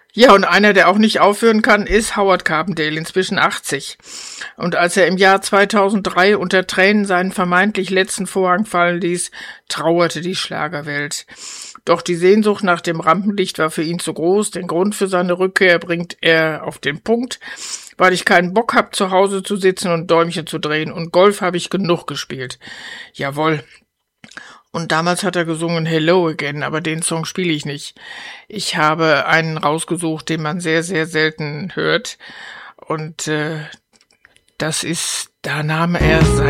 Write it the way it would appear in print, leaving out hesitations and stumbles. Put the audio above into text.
Ja, und einer, der auch nicht aufhören kann, ist Howard Carpendale, inzwischen 80. Und als er im Jahr 2003 unter Tränen seinen vermeintlich letzten Vorhang fallen ließ, trauerte die Schlagerwelt. Doch die Sehnsucht nach dem Rampenlicht war für ihn zu groß. Den Grund für seine Rückkehr bringt er auf den Punkt: Weil ich keinen Bock hab, zu Hause zu sitzen und Däumchen zu drehen. Und Golf habe ich genug gespielt. Jawohl. Und damals hat er gesungen Hello Again, aber den Song spiele ich nicht. Ich habe einen rausgesucht, den man sehr, sehr selten hört. Und da nahm er sein